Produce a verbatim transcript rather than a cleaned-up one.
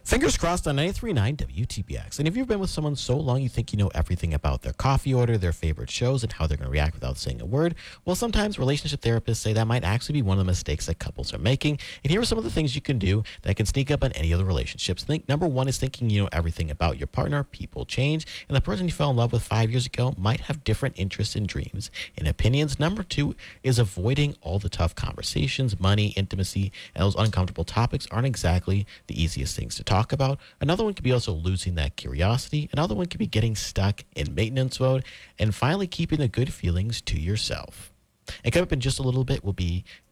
Fingers crossed on ninety-three point nine W T B X. And if you've been with someone so long you think you know everything about their coffee order, their favorite shows, and how they're going to react without saying a word, well, sometimes relationship therapists say that might actually be one of the mistakes that couples are making. And here are some of the things you can do that can sneak up on any other relationships. Think number one is thinking you know everything about your partner. People change, and the person you fell in love with five years ago might have different interests and dreams and opinions. Number two is avoiding all the tough conversations. Money, intimacy, and those uncomfortable topics aren't exactly the easiest things to talk about. Another one could be also losing that curiosity. Another one could be getting stuck in maintenance mode. And finally, keeping the good feelings to yourself. And coming up in just a little bit will be